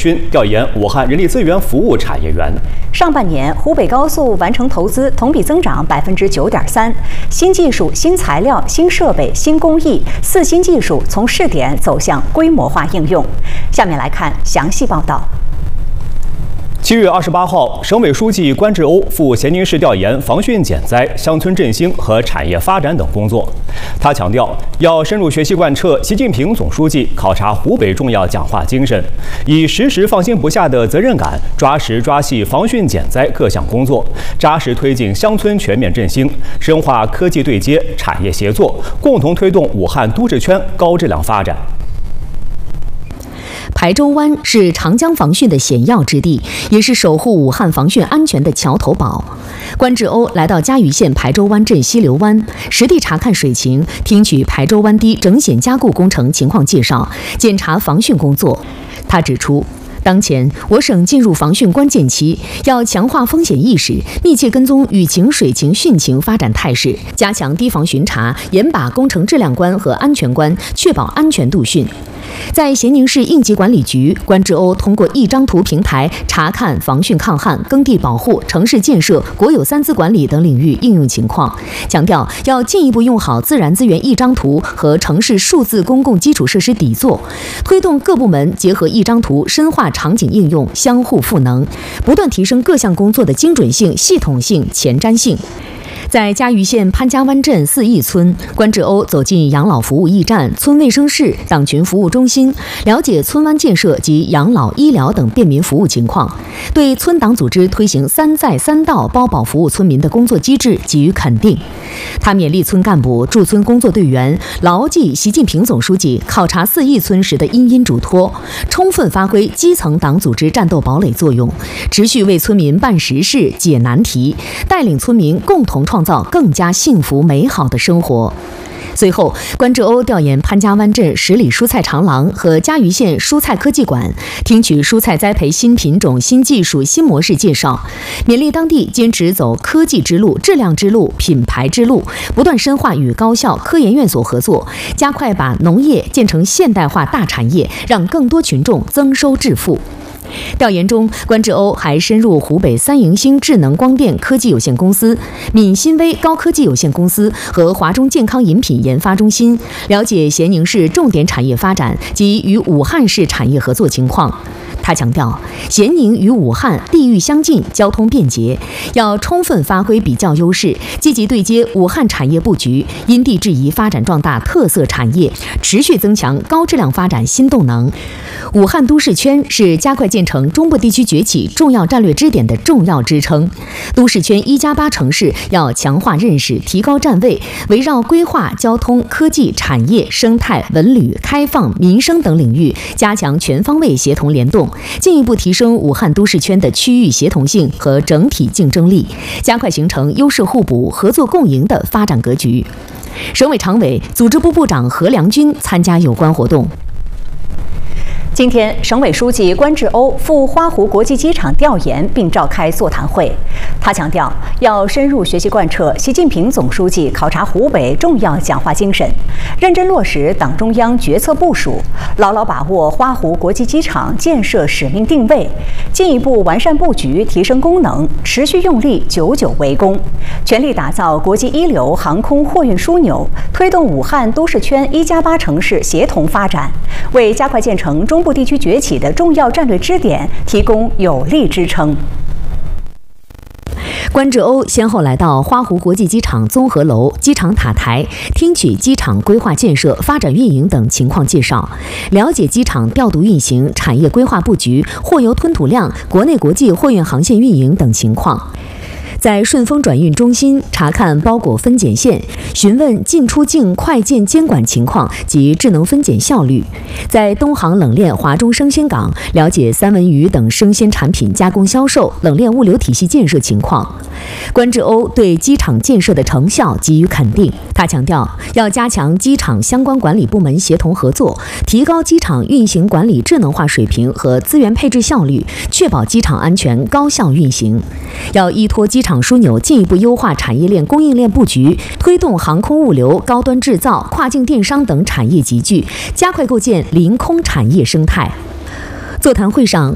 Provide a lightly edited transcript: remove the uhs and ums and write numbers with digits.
勋调研武汉人力资源服务产业园。 上半年，湖北高速完成投资同比增长9.3%，新技术、新材料、新设备、新工艺4新技术从试点走向规模化应用。下面来看详细报道。 7月28号，省委书记关志欧赴咸宁市调研防汛减灾、乡村振兴和产业发展等工作。他强调，要深入学习贯彻习近平总书记考察湖北重要讲话精神，以时时放心不下的责任感，抓实抓细防汛减灾各项工作，扎实推进乡村全面振兴，深化科技对接、产业协作，共同推动武汉都市圈高质量发展。 台州湾是长江防汛的险要之地，也是守护武汉防汛安全的桥头堡。关志欧来到嘉峪县台州湾镇西流湾，实地查看水情，听取台州湾堤整险加固工程情况介绍，检查防汛工作。他指出， 当前，我省进入防汛关键期，要强化风险意识，密切跟踪雨情、水情、汛情发展态势，加强堤防巡查，严把工程质量关和安全关，确保安全度汛。在咸宁市应急管理局，关志欧通过一张图平台查看防汛抗旱、耕地保护、城市建设、国有3资管理等领域应用情况，强调要进一步用好自然资源一张图和城市数字公共基础设施底座，推动各部门结合一张图深化 场景应用相互赋能，不断提升各项工作的精准性、系统性、前瞻性。 在嘉峪县潘家湾镇4义村，关志欧走进养老服务驿站、村卫生室、党群服务中心，了解村湾建设及养老、医疗等便民服务情况，对村党组织推行3在3到包保服务村民的工作机制给予肯定。他勉励村干部、驻村工作队员牢记习近平总书记考察4义村时的殷殷嘱托，充分发挥基层党组织战斗堡垒作用，持续为村民办实事、解难题，带领村民共同创造更加幸福美好的生活。 随后，关志欧调研潘家湾镇10里蔬菜长廊和嘉峪县蔬菜科技馆，听取蔬菜栽培新品种、新技术、新模式介绍，勉励当地坚持走科技之路、质量之路、品牌之路，不断深化与高校、科研院所合作，加快把农业建成现代化大产业，让更多群众增收致富。 调研中，关志欧还深入湖北三营星智能光电科技有限公司、闽新微高科技有限公司和华中健康饮品研发中心，了解咸宁市重点产业发展及与武汉市产业合作情况。 他强调，咸宁与武汉地域相近，交通便捷，要充分发挥比较优势，积极对接武汉产业布局，因地制宜发展壮大特色产业，持续增强高质量发展新动能。武汉都市圈是加快建成中部地区崛起重要战略支点的重要支撑。都市圈1+8城市要强化认识，提高站位，围绕规划、交通、科技、产业、生态、文旅、开放、民生等领域，加强全方位协同联动。 进一步提升武汉都市圈的区域协同性和整体竞争力，加快形成优势互补、合作共赢的发展格局。省委常委、组织部部长何良军参加有关活动。 今天，省委书记关志欧赴花湖国际机场调研并召开座谈会。他强调，要深入学习贯彻习近平总书记考察湖北重要讲话精神，认真落实党中央决策部署，牢牢把握花湖国际机场建设使命定位，进一步完善布局、提升功能，持续用力久久为功，全力打造国际一流航空货运枢纽，推动武汉都市圈1+8城市协同发展，为加快建成中部地区崛起的重要战略支点提供有力支撑。 关志欧先后来到花湖国际机场综合楼、机场塔台，听取机场规划建设、发展运营等情况介绍，了解机场调度运行、产业规划布局、货油吞吐量、国内国际货运航线运营等情况。 在顺丰转运中心查看包裹分拣线，询问进出境快件监管情况及智能分拣效率；在东航冷链华中生鲜港了解三文鱼等生鲜产品加工销售、冷链物流体系建设情况。关志欧对机场建设的成效给予肯定，他强调要加强机场相关管理部门协同合作，提高机场运行管理智能化水平和资源配置效率，确保机场安全高效运行。要依托机场枢纽进一步优化产业链供应链布局，推动航空物流、高端制造、跨境电商等产业集聚，加快构建临空产业生态。座谈会上，